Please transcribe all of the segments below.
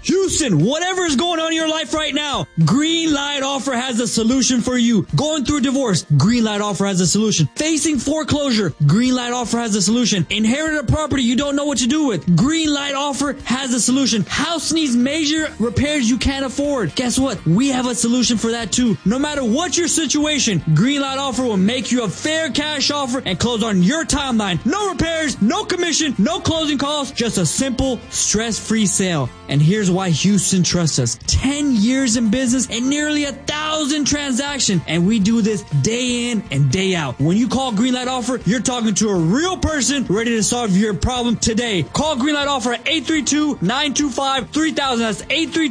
Houston, whatever is going on in your life right now, Green Light Offer has a solution for you. Going through a divorce, Green Light Offer has a solution. Facing foreclosure, Green Light Offer has a solution. Inherited a property you don't know what to do with, Green Light Offer has a solution. House needs major repairs you can't afford. Guess what? We have a solution for that too. No matter what your situation, Green Light Offer will make you a fair cash offer and close on your timeline. No repairs, no commission, no closing costs, just a simple, stress-free sale. And here's why Houston trusts us. 10 years in business and nearly 1,000 transactions. And we do this day in and day out. When you call Greenlight Offer, you're talking to a real person ready to solve your problem today. Call Greenlight Offer at 832-925-3000. That's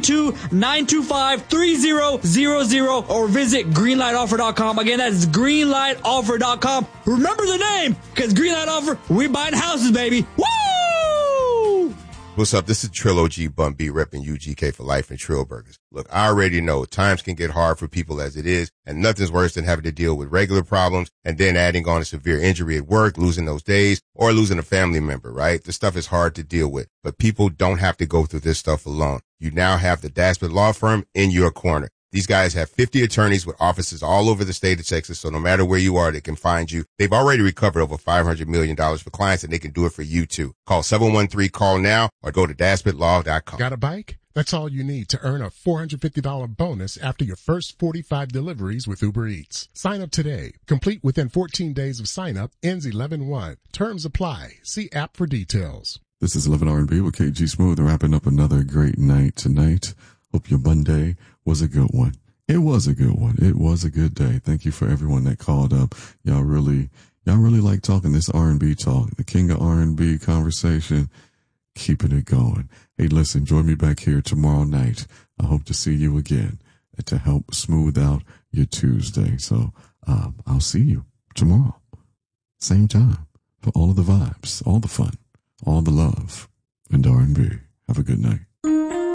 832-925-3000 or visit greenlightoffer.com. Again, that's greenlightoffer.com. Remember the name, because Greenlight Offer, we're buying houses, baby. Woo! What's up? This is Trill OG Bun B repping UGK for life and Trill Burgers. Look, I already know times can get hard for people as it is, and nothing's worse than having to deal with regular problems and then adding on a severe injury at work, losing those days, or losing a family member, right? This stuff is hard to deal with, but people don't have to go through this stuff alone. You now have the Daspit Law Firm in your corner. These guys have 50 attorneys with offices all over the state of Texas, so no matter where you are, they can find you. They've already recovered over $500 million for clients, and they can do it for you, too. Call 713-CALL-NOW or go to DaspitLaw.com. Got a bike? That's all you need to earn a $450 bonus after your first 45 deliveries with Uber Eats. Sign up today. Complete within 14 days of sign-up. Ends 11/1. Terms apply. See app for details. This is 11 R&B with KG Smooth, wrapping up another great night tonight. Hope your Monday was a good one. It was a good one. It was a good day. Thank you for everyone that called up. Y'all really like talking this R&B talk, the king of R&B conversation, keeping it going. Hey, listen, join me back here tomorrow night. I hope to see you again and to help smooth out your Tuesday. So I'll see you tomorrow, same time, for all of the vibes, all the fun, all the love, and R&B. Have a good night.